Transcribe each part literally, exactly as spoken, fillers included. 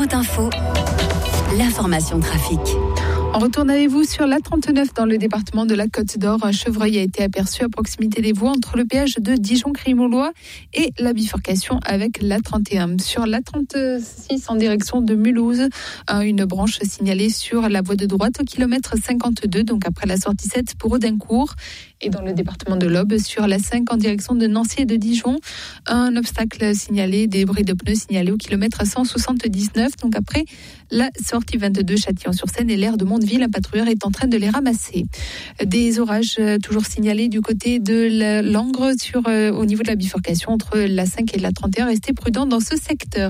Autoroute Info, l'information trafic. On retourne avec vous sur l'A trente-neuf dans le département de la Côte d'Or. Un chevreuil a été aperçu à proximité des voies entre le péage de Dijon-Crimolois et la bifurcation avec l'A trente et un. Sur l'A trente-six en direction de Mulhouse, une branche signalée sur la voie de droite au kilomètre cinquante-deux, donc après la sortie sept pour Audincourt. Et dans le département de l'Aube, sur la cinq en direction de Nancy et de Dijon, un obstacle signalé, des bris de pneus signalés au kilomètre cent soixante-dix-neuf, donc après la sortie vingt-deux Châtillon-sur-Seine et l'aire de Mondeville, un patrouilleur est en train de les ramasser. Des orages toujours signalés du côté de Langres sur, euh, au niveau de la bifurcation entre la cinq et la trente et un. Restez prudents dans ce secteur.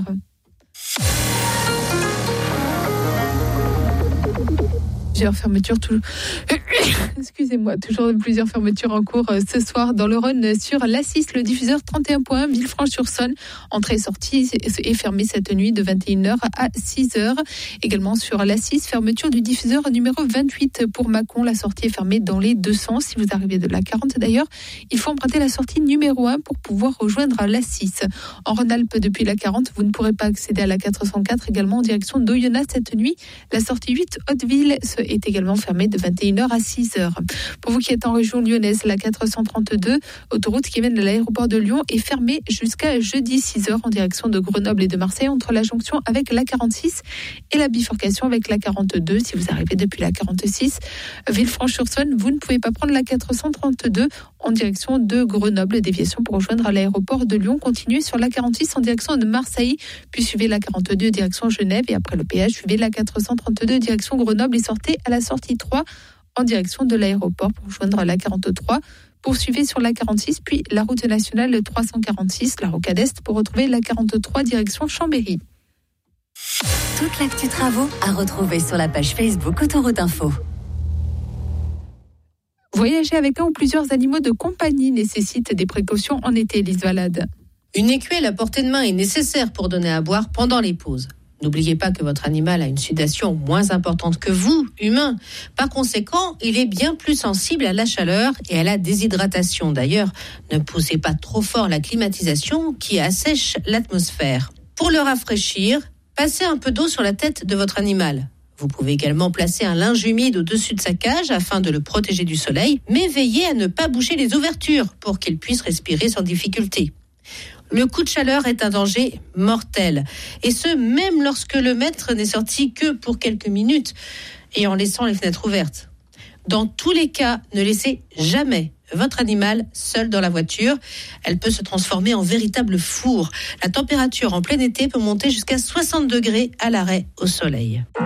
Plusieurs fermetures, toujours... excusez-moi, toujours plusieurs fermetures en cours ce soir dans le Rhône sur l'A six, le diffuseur trente et un point un, Villefranche-sur-Saône. Entrée et sortie est fermée cette nuit de vingt et une heures à six heures. Également sur l'A six, fermeture du diffuseur numéro vingt-huit pour Mâcon. La sortie est fermée dans les deux sens. Si vous arrivez de la quarante d'ailleurs, il faut emprunter la sortie numéro un pour pouvoir rejoindre l'A six. En Rhône-Alpes, depuis la quarante, vous ne pourrez pas accéder à la quatre cent quatre également en direction d'Oyonnax cette nuit. La sortie huit Hauteville est également fermée de vingt et une heures à six heures. Pour vous qui êtes en région lyonnaise, la quatre cent trente-deux, autoroute qui mène à l'aéroport de Lyon, est fermée jusqu'à jeudi six heures en direction de Grenoble et de Marseille entre la jonction avec la quarante-six et la bifurcation avec la quarante-deux. Si vous arrivez depuis la quarante-six, Villefranche-sur-Saône, vous ne pouvez pas prendre la quatre cent trente-deux en direction de Grenoble. Déviation pour rejoindre l'aéroport de Lyon. Continuez sur la quarante-six en direction de Marseille, puis suivez la quarante-deux direction Genève et après le péage, suivez la quatre cent trente-deux direction Grenoble et sortez à la sortie trois en direction de l'aéroport pour rejoindre la quarante-trois. Poursuivez sur la quarante-six, puis la route nationale trois cent quarante-six, la rocade Est, pour retrouver la quarante-trois direction Chambéry. Toute l'actu travaux à retrouver sur la page Facebook Autoroute Info. Voyager avec un ou plusieurs animaux de compagnie nécessite des précautions en été, Lise Valade. Une écuelle à portée de main est nécessaire pour donner à boire pendant les pauses. N'oubliez pas que votre animal a une sudation moins importante que vous, humains. Par conséquent, il est bien plus sensible à la chaleur et à la déshydratation. D'ailleurs, ne poussez pas trop fort la climatisation qui assèche l'atmosphère. Pour le rafraîchir, passez un peu d'eau sur la tête de votre animal. Vous pouvez également placer un linge humide au-dessus de sa cage afin de le protéger du soleil, mais veillez à ne pas boucher les ouvertures pour qu'il puisse respirer sans difficulté. Le coup de chaleur est un danger mortel, et ce, même lorsque le maître n'est sorti que pour quelques minutes et en laissant les fenêtres ouvertes. Dans tous les cas, ne laissez jamais votre animal seul dans la voiture. Elle peut se transformer en véritable four. La température en plein été peut monter jusqu'à soixante degrés à l'arrêt au soleil.